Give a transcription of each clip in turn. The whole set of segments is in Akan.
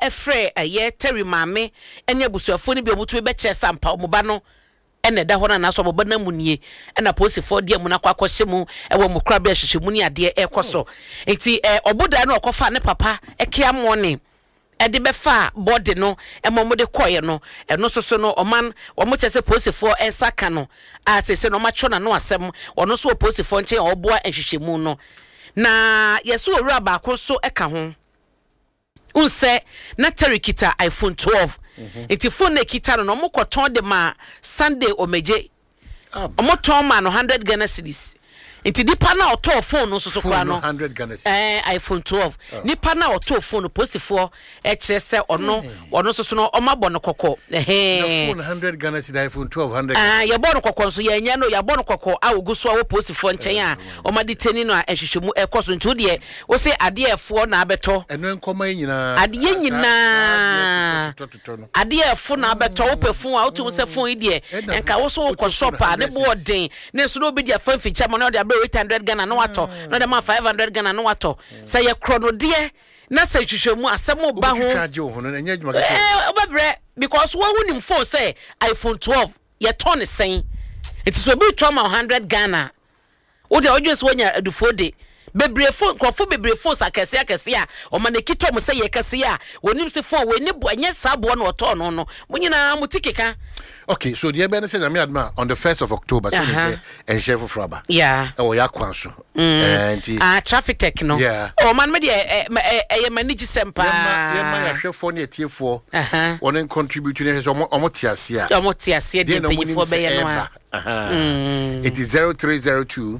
efre aye Terry Mame enye busuafo ni bi omutu be che sampa omuba no ene da ho na so boba na munie ena posifo de mu na kwakwahye mu ewo mu kra be hwehwe mu ni ade ekoso enti oboda na okofa ne papa ekia morning ede befa body no emom de koye no eno soso no oman omo chese posifo ensaka no asese no macho na no asem ono so posifo nche oboa hwehwe mu no na yeso owura ba akoso eka ho unse na terikita iPhone 12 iti phone na kita no mo koton de ma Sunday omeje omo ton ma no 100 Ghana cedis iti dipa na oto phone no so kwa no 100 Ghana cedis iPhone 12 nipa na oto phone posifo kire se ono so no omabo no kokko phone 100 Ghana cedis iPhone 1200 ya bo no kokko so ya nya no ya bo no kokko awoguso awo posifo nchen a omadi teni no a hwehwemu ekoso nti de wo se ade efo na abeto eno enkoma nyina ade efo na abeto wo pefun a wotu se fun ide enka wo so wo shop a ne boarding ne so no be dia fan feature mo no de 800 Ghana no wato no de ma 500 Ghana no wato say ye krono de na say hwehwemu asemo ba ho obabre because wo hunim phone say iPhone 12 ye ton sen it is be 100 Ghana wo de odwes wonya adufo de bebre phone krofo bebre phone sakese a o ma nekito mo say ye kese a wonim se phone we ne bo anya sabo na oto no no munyina mutikeka. Okay, so the Ben said Adma on the 1st of October, so they say and Chef Fraba. Yeah. Oh, Yakwanso. And traffic tech no. Yeah. Oh man, me manage sempa. Yeah, chef for near tier 4. One and contribute to his omotiasia. Omotiasia, the for Bayano. It is 0302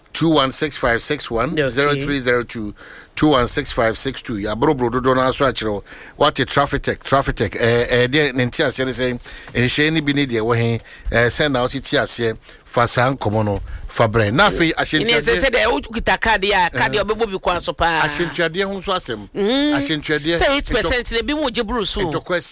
216561 0302 216562. Ya bro do na so achiro. What a traffic tech there ntia se say en she ni bi ni de wo he send out ti ase fa san komono fa bre na fe ashentuade. Ni se de o kita card ya card obebo bi kwan so pa. Ashentuade ho so asem. Ashentuade. Say 8% le bi mu je brusu.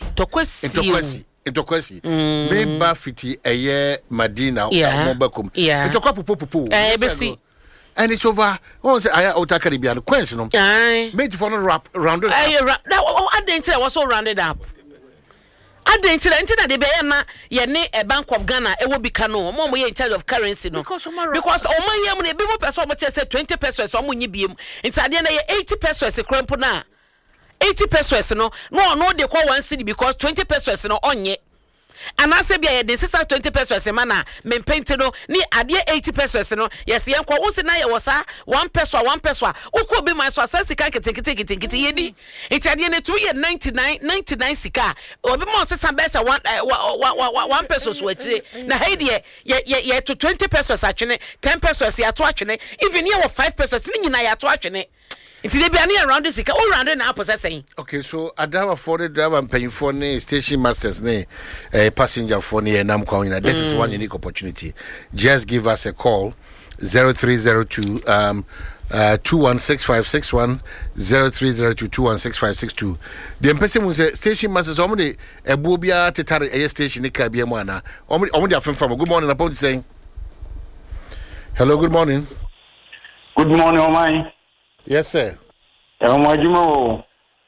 Tokwesi. Me ba fiti eye Madina Mobakum. Tokwa popo. Besi. And it's over. Oh, say I otakari bi an quench no. Made for no wrap rounded. I didn't was so rounded up. I didn't tell the Bayana, ye ne a Bank of Ghana, it will be cano, more in charge of currency no. Because all my year, be more person, much as 20 pesos, or when you be inside the 80 pesos a crampona. 80 pesos no, they call 1 city because 20 pesos no on ye. And I say, be the 620 pesos a mana, men painted no, ni adia 80 pesos no, yes, young was na was 1 peso, who could be my so sika take it, yedi. It's at the end of 2 years 99 sika, or be more some best 1 pesos, which na hey, ye to 20 pesos actually, 10 pesos ya to actually, even you 5 pesos, in ya to actually. It's the around this all around now possessing. Okay, so I drive for the driver and paying for station masters passenger for and I'm calling that. This is one unique opportunity. Just give us a call 0302 216561 0302 216562. The person was station masters omde a bobia tetare a station nikabia mwana. Omde from good morning upon saying hello, good morning. Good morning, Omai. Yes, sir. Juma.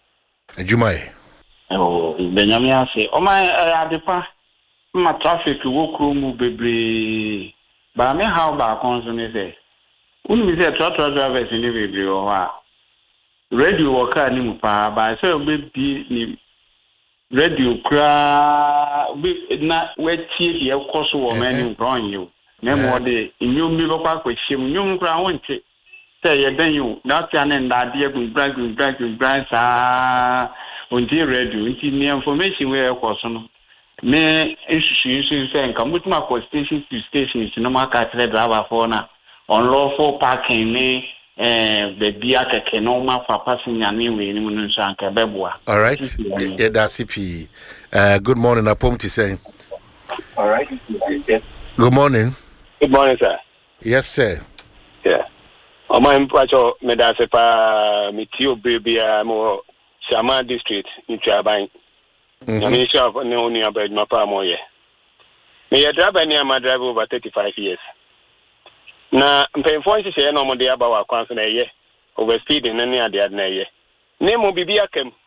Oh, Benjamin say, oh my, adepa. My traffic walk room be. But me how back on say. When we say truck drivers in the video, radio worker ni mupa. But so be radio cra. Na we tea the course woman in brown you. Name de you me back with him. You cra won't it. Say you not an idea with brand sa on the radio the information where person me institution saying come with my station to station no market driver for na unlawful parking me the beer no ma for passing anyway ni so anka beboa. All right, yeah, that's CP. Good morning, Apom to say. All right, good morning. Good morning, sir. Yes, sir. Yeah. Oma mpacho medasepa mitio bebia mo Shama district in Chaban. Minister of Noni about Mapa Moye. Me a driver near my driver over 35 years. Na mpemfo nse no mo de aba wa kwanso na ye over speed in any ade ad na ye. Name mo bibia kem